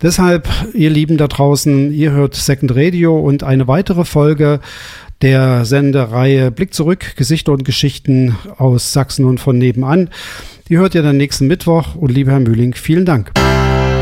Deshalb, ihr Lieben da draußen, ihr hört Second Radio und eine weitere Folge der Sendereihe Blick zurück, Gesichter und Geschichten aus Sachsen und von nebenan. Die hört ihr dann nächsten Mittwoch und lieber Herr Mühling, vielen Dank.